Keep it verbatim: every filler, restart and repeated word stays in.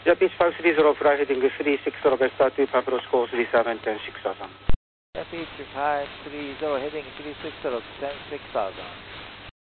Japanese five three zero, fly heading three six zero, best start to approach course three seven ten six thousand. Japanese five three zero, heading three six zero, ten six thousand.